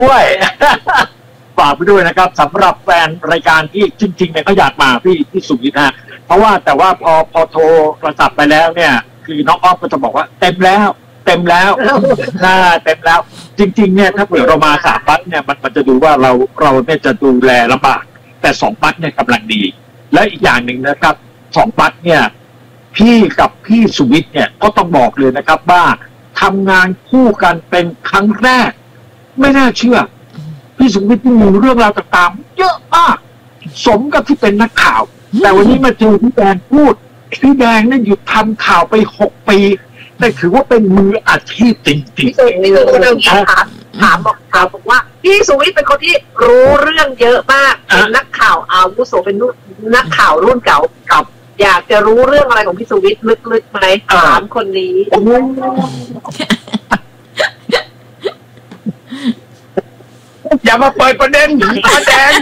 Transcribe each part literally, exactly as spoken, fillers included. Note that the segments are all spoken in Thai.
ด้วยฝากไปด้วยนะครับสำหรับแฟนรายการที่จริงๆเนี่ยก็อยากมาพี่พี่สุวิทย์นะเพราะว่าแต่ว่าพอพอโทรโทรศัพท์ไปแล้วเนี่ยคือน้องอ้อมก็จะบอกว่าเต็มแล้วเต็มแล้วน่าเต็มแล้วจริงๆเนี่ยถ้าเผื่อเรามาสามบัสเนี่ยมันมันจะดูว่าเราเราเนี่ยจะดูแลลำบากแต่สองบัสเนี่ยกำลังดีและอีกอย่างหนึ่งนะครับสองบัสเนี่ยพี่กับพี่สุวิทย์เนี่ยก็ต้องบอกเลยนะครับว่าทำงานคู่กันเป็นครั้งแรกไม่น่าเชื่อพี่สุวิทย์มีเรื่องราวต่างๆเยอะมากสมกับที่เป็นนักข่าวแต่วันนี้มาเจอพี่แดงพูดพี่แดงเนี่ยหยุดทำข่าวไปหกปีแต่ถือว่าเป็นมืออาชีพจริงๆพี่สุวิทย์นี่คือเรื่องถามถามบอกข่าวบอกว่าพี่สุวิทย์เป็นคนที่รู้เรื่องเยอะมากเป็นนักข่าวอาวุโสเป็นนักข่าวรุ่นเก่ากับอยากจะรู้เรื่องอะไรของพี่สุวิทย์ลึกๆไหมถามคนนี้อย่ามาเปิดประเด็นมาแดง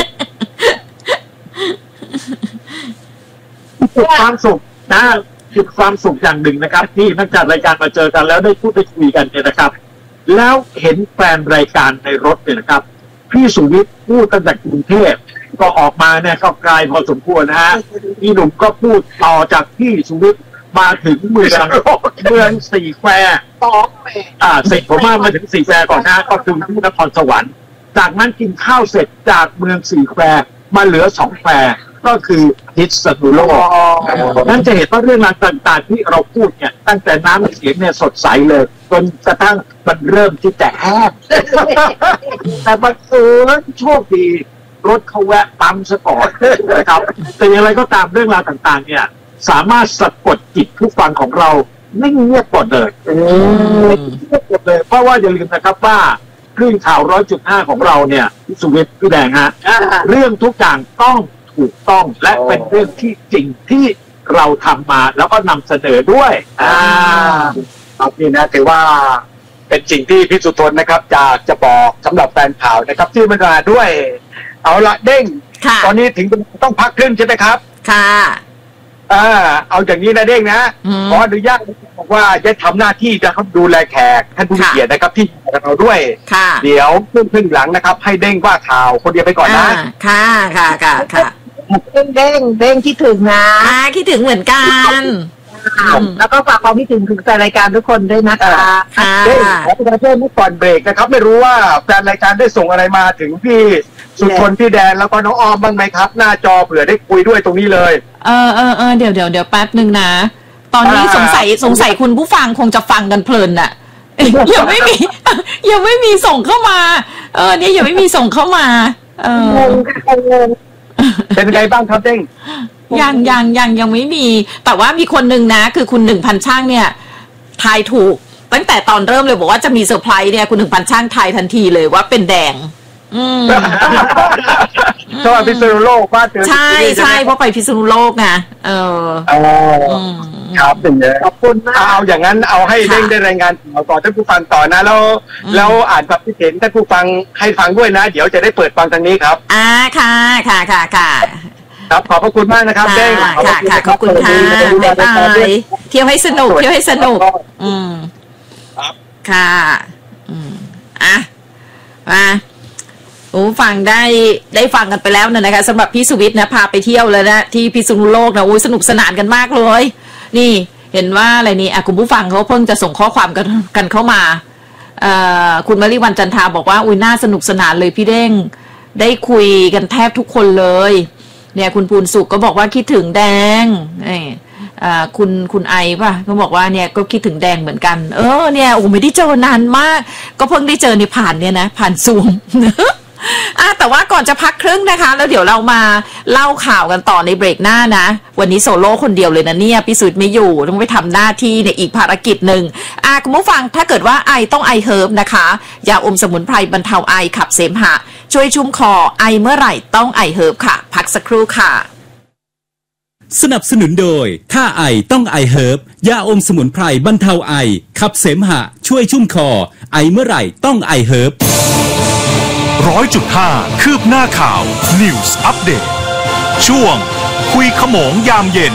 ความสุขนะคือความสุขอย่างหนึ่งนะครับที่นักจัดรายการมาเจอกันแล้วได้พูดได้คุยกันเนี่ยนะครับแล้วเห็นแฟนรายการในรถเนี่ยนะครับพี่สุวิทย์พูดตั้งแต่กรุงเทพก็ออกมาเนี่ยก็ไกลพอสมควรนะฮะพี่หนุ่มก็พูดต่อจากพี่สุวิทย์มาถึงเมืองเมืองสี่แควสองแควอ่าเสร็จผมมามาถึงสี่แควก่อนนะก็คือที่นครสวรรค์จากนั้นกินข้าวเสร็จจากเมืองสี่แควมาเหลือสองแควก็คือพิษณุโลกนั่นจะเห็นว่าเรื่องราวต่างๆที่เราพูดเนี่ยตั้งแต่น้ำเสียงเนี่ยสดใสเลยจนกระทั่งมันเริ่มที่จะแห้งแต่บังเอิญโชคดีรถเขาแวะปั๊มซะก่อนนะครับแต่อย่างไรก็ตามเรื่องราวต่างๆเนี่ยสามารถสะกดจิตผู้ฟังของเราไม่เงียบหมดเลยไม่เงียบหมดเลยเพราะว่าอย่าลืมนะครับว่าคลื่นข่าว ร้อยจุดห้า ของเราเนี่ยพี่สุวิทย์พี่แดงฮะเรื่องทุกอย่างต้องถูกต้องและเป็นเรื่องที่จริงที่เราทำมาแล้วก็นำเสนอด้วยอ่าครับนี่นะถือว่าเป็นสิ่งที่พี่สุทนนะครับจะจะบอกสำหรับแฟนข่าวนะครับที่มันมาด้วยเอาละเด้งตอนนี้ถึงต้องพักครึ่งใช่ไหมครับค่ะอ่าเอาอย่างนี้นะเด้งนะขออนุญาตบอกว่าจะทำหน้าที่จะครับดูแลแขกท่านผู้เกียรตินะครับที่กับเราด้วยเดี๋ยวครึ่งครึ่งหลังนะครับให้เด้งว่าข่าวคนเดียวไปก่อนนะค่ะค่ะค่ะค่ะเด้งเด้งเด้งคิดถึงนะคิดถึงเหมือนกันแล้วก็ฝากความคิดถึงถึงแฟนรายการทุกคนด้วยนะคะเด้งขอประทานเมื่อก่อนเบรกนะครับไม่รู้ว่าแฟนรายการได้ส่งอะไรมาถึงพี่สุทนพี่แดนแล้วก็น้องออมบ้างไหมครับหน้าจอเผื่อได้คุยด้วยตรงนี้เลยเออเออเออเดี๋ยวเดี๋ยวเดี๋ยวแป๊บนึงนะตอนนี้สงสัยสงสัยคุณผู้ฟังคงจะฟังกันเพลินน่ะยังไม่มียังไม่มีส่งเข้ามาเออเนี่ยยังไม่มีส่งเข้ามาเออเป็นไงบ้างครับเด้งยังยังยังยังไม่มีแต่ว่ามีคนหนึ่งนะคือคุณหนึ่งพันช่างเนี่ยทายถูกตั้งแต่ตอนเริ่มเลยบอกว่าจะมีเซอร์ไพรส์เนี่ยคุณหนึ่งพันช่างทายทันทีเลยว่าเป็นแดงอืมเพราะว่าพิษณุโลกบ้านเจอใช่ใช่เพราะไปพิษณุโลกไงเออครับเป็นไงขอบคุณมากเอาอย่างนั้นเอาให้เด้งได้รายงานต่อท่านผู้ฟังต่อนะแล้วแล้วอ่านความคิดเห็นท่านผู้ฟังให้ฟังด้วยนะเดี๋ยวจะได้เปิดฟังทางนี้ครับอ่าค่ะค่ะค่ะค่ะครับขอบพระคุณมากนะครับเด้งค่ะค่ะขอบคุณค่ะบ๊ายบายเที่ยวให้สนุกเที่ยวให้สนุกอืมครับค่ะอืมอ่ะมาโอ้ฟังได้ได้ฟังกันไปแล้วนะคะสำหรับพี่สุวิทย์นะพาไปเที่ยวเลยนะที่พิษณุโลกนะโอ้ยสนุกสนานกันมากเลยนี่เห็นว่าอะไรนี่อ่ะคุณผู้ฟังเขาเพิ่งจะส่งข้อความกันกันเข้ามาเอ่อคุณมริวันจันทราบอกว่าอุ้ยน่าสนุกสนานเลยพี่เด้งได้คุยกันแทบทุกคนเลยเนี่ยคุณภูนสุขก็บอกว่าคิดถึงแดงนี่อ่าคุณคุณไอป่ะเขาบอกว่าเนี่ยก็คิดถึงแดงเหมือนกันเออเนี่ยโอ้ไม่ได้เจอนานมากก็เพิ่งได้เจอในผ่านเนี่ยนะผ่านซูมอ่ะแต่ว่าก่อนจะพักครึ่งนะคะแล้วเดี๋ยวเรามาเล่าข่าวกันต่อในเบรกหน้านะวันนี้โซโล่คนเดียวเลยนะเนี่ยพี่สุดไม่อยู่ต้องไปทำหน้าที่ในอีกภารกิจหนึ่งอ่ะคุณผู้ฟังถ้าเกิดว่าไอต้องไอเฮิร์บนะคะยาอมสมุนไพรบรรเทาไอขับเสมหะช่วยชุ่มคอไอเมื่อไหร่ต้องไอเฮิร์บค่ะพักสักครู่ค่ะสนับสนุนโดยถ้าไอต้องไอเฮิร์บยาอมสมุนไพรบรรเทาไอขับเสมหะช่วยชุ่มคอไอเมื่อไหร่ต้องไอเฮิร์บร้อยจุดห้าคืบหน้าข่าว News Update ช่วงคุยขโมงยามเย็น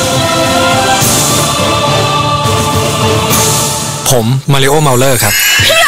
ผมมาริโอเมาเลอร์ครับ